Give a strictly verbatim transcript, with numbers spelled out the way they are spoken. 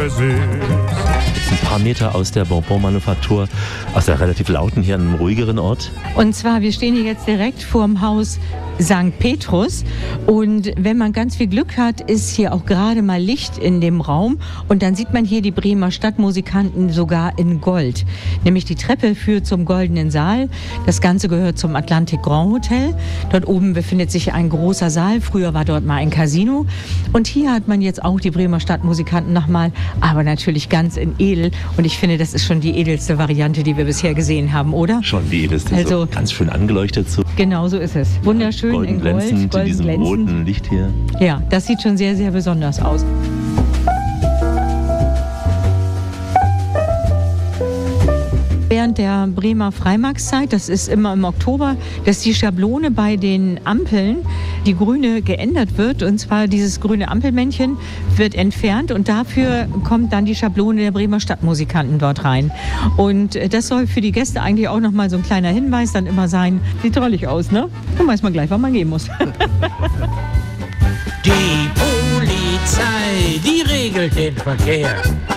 es ist. Jetzt ein paar Meter aus der Bonbon-Manufaktur, aus der relativ lauten hier, an einem ruhigeren Ort. Und zwar, wir stehen hier jetzt direkt vorm Haus Sankt Petrus und wenn man ganz viel Glück hat, ist hier auch gerade mal Licht in dem Raum und dann sieht man hier die Bremer Stadtmusikanten sogar in Gold. Nämlich die Treppe führt zum Goldenen Saal. Das Ganze gehört zum Atlantic Grand Hotel. Dort oben befindet sich ein großer Saal. Früher war dort mal ein Casino. Und hier hat man jetzt auch die Bremer Stadtmusikanten nochmal, aber natürlich ganz in edel. Und ich finde, das ist schon die edelste Variante, die wir bisher gesehen haben, oder? Schon die edelste, also, so ganz schön angeleuchtet. So. Genau so ist es. Wunderschön golden in Gold, glänzend, golden in diesem glänzend. roten Licht hier. Ja, das sieht schon sehr, sehr besonders aus. Während der Bremer Freimarktszeit, das ist immer im Oktober, dass die Schablone bei den Ampeln, die grüne, geändert wird. Und zwar dieses grüne Ampelmännchen wird entfernt und dafür kommt dann die Schablone der Bremer Stadtmusikanten dort rein. Und das soll für die Gäste eigentlich auch nochmal so ein kleiner Hinweis dann immer sein. Sieht drollig aus, ne? Dann weiß man gleich, wann man gehen muss. Die Polizei, die regelt den Verkehr.